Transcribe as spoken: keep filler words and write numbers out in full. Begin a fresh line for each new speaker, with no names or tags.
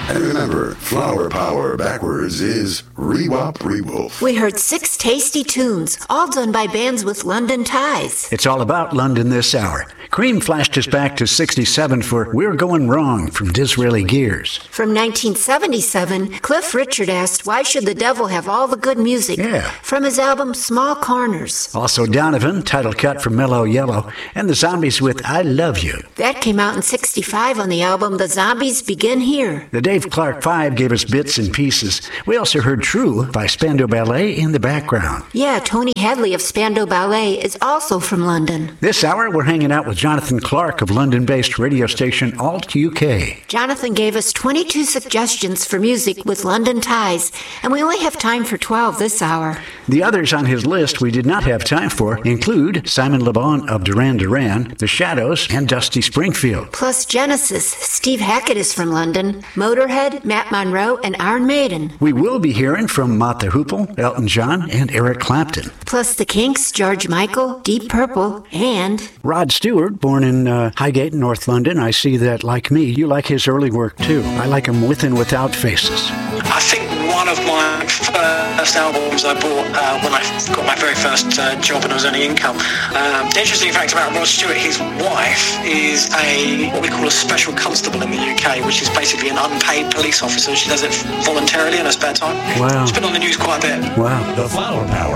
And remember, flower power backwards is Rewop Rewolf.
We heard six tasty tunes, all done by bands with London ties.
It's all about London this hour. Cream flashed us back to sixty-seven for We're Going Wrong from Disraeli Gears.
From nineteen seventy-seven, Cliff Richard asked, why should the devil have all the good music?
Yeah.
From his album Small Corners.
Also Donovan, title cut from Mellow Yellow, and the Zombies with I Love You.
That came out in sixty-five on the album The Zombies Begin Here.
The Dave Clark Five gave us bits and pieces. We also heard True by Spandau Ballet in the background.
Yeah, Tony Hadley of Spandau Ballet is also from London.
This hour, we're hanging out with Jonathan Clark of London-based radio station Alt U K.
Jonathan gave us twenty-two suggestions for music with London ties, and we only have time for twelve this hour.
The others on his list we did not have time for include Simon Le Bon of Duran Duran, The Shadows, and Dusty Springfield.
Plus Genesis, Steve Hackett is from London, Motorhead, Matt Monro, and Iron Maiden.
We will be hearing from Mott the Hoople, Elton John, and Eric Clapton.
Plus the Kinks, George Michael, Deep Purple, and
Rod Stewart, born in uh, Highgate, North London. I see that, like me, you like his early work too. I like him with and without faces.
I think one of my first albums I bought uh, when I got my very first uh, job and I was earning income. Um, the interesting fact about Rod Stewart, his wife is a what we call a special constable in the U K, which is basically an unpaid police officer. She does it voluntarily in her spare time.
Wow.
It's been on the news quite a bit.
Wow.
The Flower Power